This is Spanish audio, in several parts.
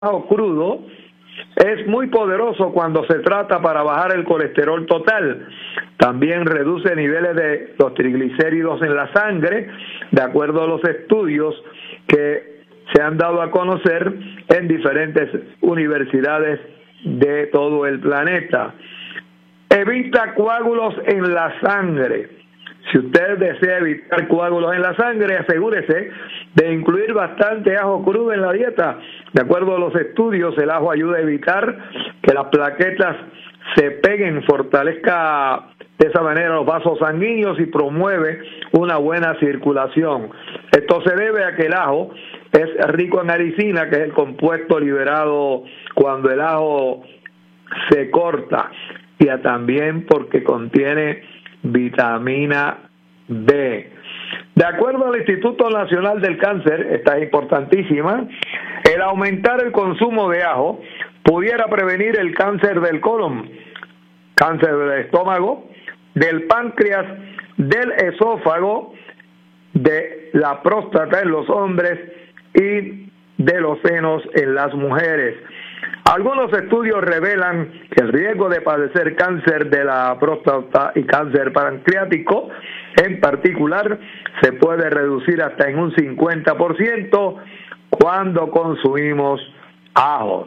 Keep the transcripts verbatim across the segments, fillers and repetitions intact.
ajo crudo es muy poderoso cuando se trata para bajar el colesterol total. También reduce niveles de los triglicéridos en la sangre, de acuerdo a los estudios que se han dado a conocer en diferentes universidades de todo el planeta. Evita coágulos en la sangre. Si usted desea evitar coágulos en la sangre, asegúrese de incluir bastante ajo crudo en la dieta. De acuerdo a los estudios, el ajo ayuda a evitar que las plaquetas se peguen, fortalezca de esa manera los vasos sanguíneos y promueve una buena circulación. Esto se debe a que el ajo es rico en alicina, que es el compuesto liberado cuando el ajo se corta, y también porque contiene vitamina B. De acuerdo al Instituto Nacional del Cáncer, esta es importantísima, el aumentar el consumo de ajo pudiera prevenir el cáncer del colon, cáncer del estómago, del páncreas, del esófago, de la próstata en los hombres y de los senos en las mujeres. Algunos estudios revelan que el riesgo de padecer cáncer de la próstata y cáncer pancreático en particular se puede reducir hasta en un cincuenta por ciento cuando consumimos ajo.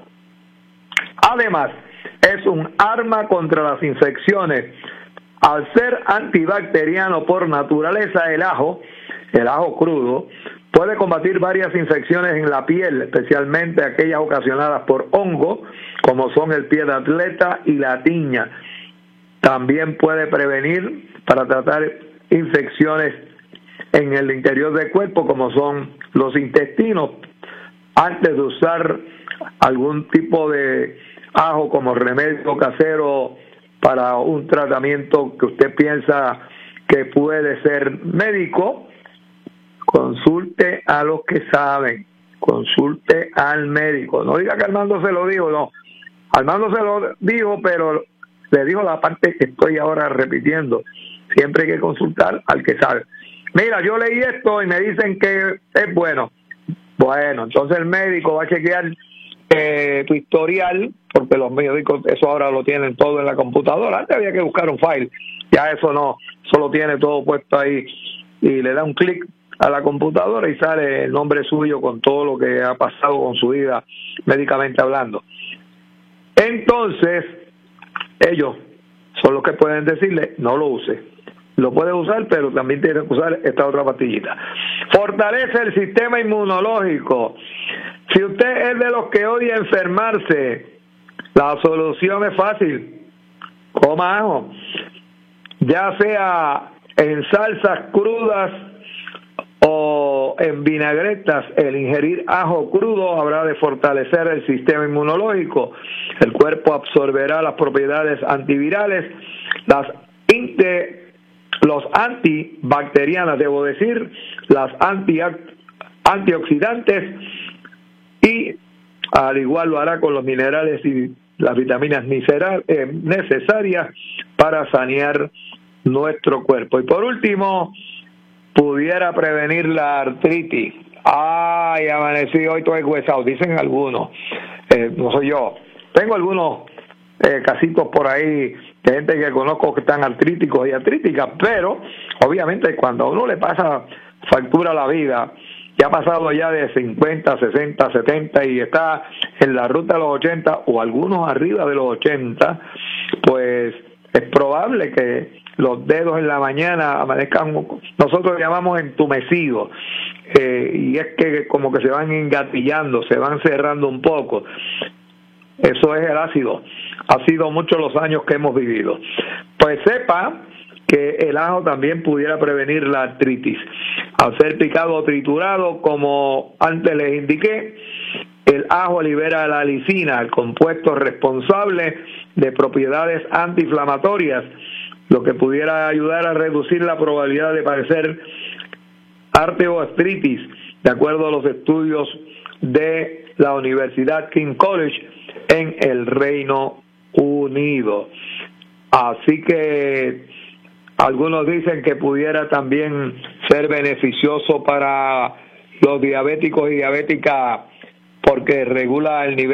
Además, es un arma contra las infecciones. Al ser antibacteriano por naturaleza, el ajo, el ajo crudo, puede combatir varias infecciones en la piel, especialmente aquellas ocasionadas por hongo, como son el pie de atleta y la tiña. También puede prevenir para tratar infecciones en el interior del cuerpo, como son los intestinos, antes de usar algún tipo de ajo como remedio casero para un tratamiento que usted piensa que puede ser médico. Consulte a los que saben, consulte al médico. No diga que Armando se lo dijo, no. Armando se lo dijo, pero le dijo la parte que estoy ahora repitiendo. Siempre hay que consultar al que sabe. Mira, yo leí esto y me dicen que es bueno. Bueno, entonces el médico va a chequear eh, tu historial, porque los médicos eso ahora lo tienen todo en la computadora. Antes había que buscar un file, ya eso no, solo tiene todo puesto ahí y le da un clic a la computadora y sale el nombre suyo con todo lo que ha pasado con su vida médicamente hablando. Entonces, ellos son los que pueden decirle, no lo use. Lo puede usar, pero también tiene que usar esta otra pastillita. Fortalece el sistema inmunológico. Si usted es de los que odia enfermarse, la solución es fácil. Coma ajo. Ya sea en salsas crudas o en vinagretas, el ingerir ajo crudo habrá de fortalecer el sistema inmunológico. El cuerpo absorberá las propiedades antivirales, las inte, los antibacterianas, debo decir, las anti, antioxidantes, y al igual lo hará con los minerales y las vitaminas necesarias para sanear nuestro cuerpo. Y por último, pudiera prevenir la artritis. Ay, amanecí hoy todo huesado, dicen algunos. Eh, no soy yo. Tengo algunos eh, casitos por ahí de gente que conozco que están artríticos y artríticas, pero obviamente cuando a uno le pasa factura la vida, ya ha pasado ya de cincuenta, sesenta, setenta y está en la ruta de los ochenta o algunos arriba de los ochenta, pues es probable que los dedos en la mañana amanezcan, nosotros llamamos entumecidos, eh, y es que como que se van engatillando, se van cerrando un poco. Eso es el ácido. Ha sido muchos los años que hemos vivido. Pues sepa que el ajo también pudiera prevenir la artritis. Al ser picado o triturado, como antes les indiqué, el ajo libera la alicina, el compuesto responsable de propiedades antiinflamatorias, lo que pudiera ayudar a reducir la probabilidad de padecer artroartritis, de acuerdo a los estudios de la Universidad King College en el Reino Unido. Así que algunos dicen que pudiera también ser beneficioso para los diabéticos y diabéticas porque regula el nivel